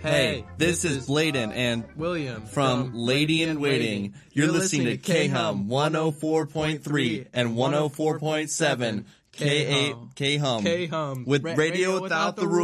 Hey, this is Bladen and William from Lady in Waiting. You're listening to K-Hum 104.3 and 104.7 K-Hum K-Hum with Radio Without the Rules.